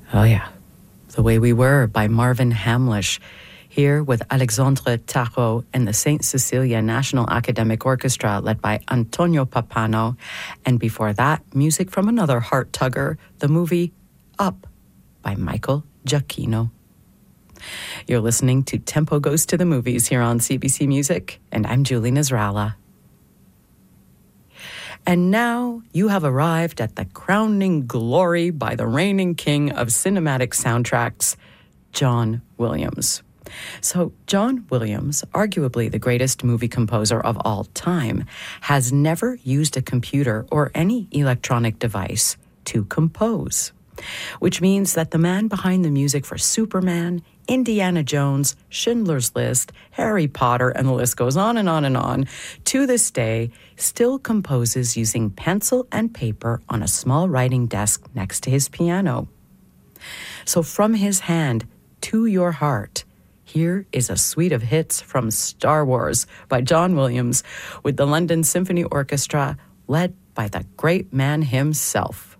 Oh, yeah. The Way We Were by Marvin Hamlish, here with Alexandre Tarot and the St. Cecilia National Academic Orchestra led by Antonio Papano. And before that, music from another heart-tugger, the movie Up by Michael Giacchino. You're listening to Tempo Goes to the Movies here on CBC Music, and I'm Julie Nasrallah. And now you have arrived at the crowning glory by the reigning king of cinematic soundtracks, John Williams. So John Williams, arguably the greatest movie composer of all time, has never used a computer or any electronic device to compose, which means that the man behind the music for Superman, Indiana Jones, Schindler's List, Harry Potter, and the list goes on and on and on, to this day, still composes using pencil and paper on a small writing desk next to his piano. So from his hand to your heart, here is a suite of hits from Star Wars by John Williams with the London Symphony Orchestra, led by the great man himself.